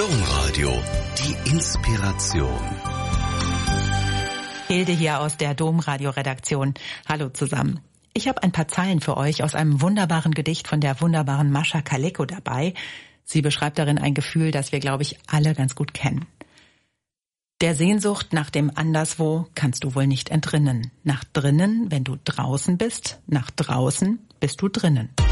Domradio, die Inspiration. Hilde hier aus der Domradio-Redaktion. Hallo zusammen. Ich habe ein paar Zeilen für euch aus einem wunderbaren Gedicht von der wunderbaren Mascha Kaleko dabei. Sie beschreibt darin ein Gefühl, das wir, glaube ich, alle ganz gut kennen. Der Sehnsucht nach dem Anderswo kannst du wohl nicht entrinnen. Nach drinnen, wenn du draußen bist, nach draußen bist du drinnen.